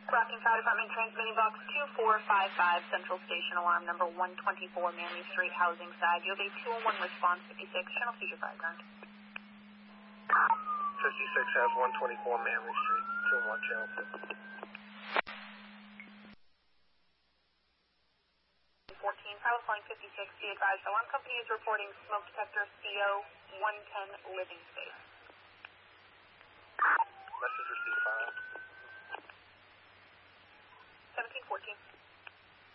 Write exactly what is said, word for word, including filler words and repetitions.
Brockton Fire Department transmitting box two four five five, Central Station, alarm number one twenty-four, Manley Street, housing side. You have a two oh one response, fifty-six, channel seizure fire ground. fifty-six has one twenty-four Manley Street, two oh one channel fifty. fourteen, Pilot Flying fifty-six, be advised, alarm company is reporting smoke detector C O one ten living space.